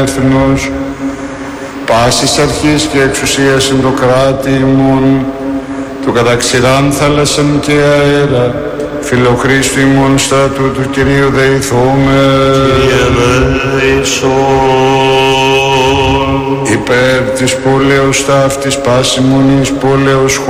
έθνος, πάσης αρχής και εξουσίας εν το κράτη ημών, του καταξηράν θάλασσαν και αέρα, φιλοχρίστου ημών στάτου του Κυρίου δεηθούμε. Κύριε δεησόν. Υπέρ της πόλεως ταύτης πάση μονής πόλεως